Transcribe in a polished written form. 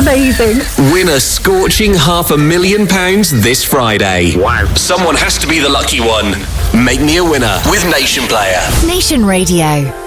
amazing. Win a scorching £500,000 this Friday. Wow. Someone has to be the lucky one. Make me a winner with Nation Player. Nation Radio.